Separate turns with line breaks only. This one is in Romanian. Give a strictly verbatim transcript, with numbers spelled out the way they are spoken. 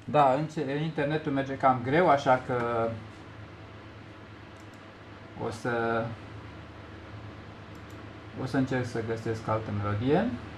Da, internetul merge cam greu, așa că o să o să încerc să găsesc altă melodie.